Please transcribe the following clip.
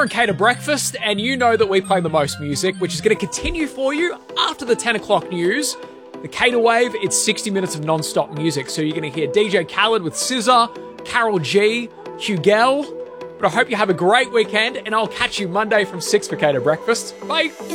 on Cater Breakfast, and you know that we play the most music, which is going to continue for you after the 10 o'clock news. The Cater Wave, it's 60 minutes of non-stop music, so you're going to hear DJ Khaled with SZA, Carol G, Hugel. But I hope you have a great weekend, and I'll catch you Monday from 6 for Cater Breakfast. Bye!